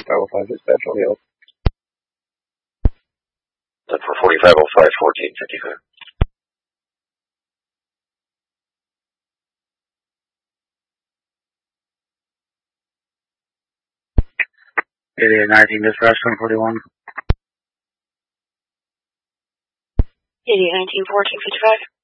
4505 dispatch, all help. 10 for 4505, 1455. 8819 dispatch, 1041. 8819, 1455.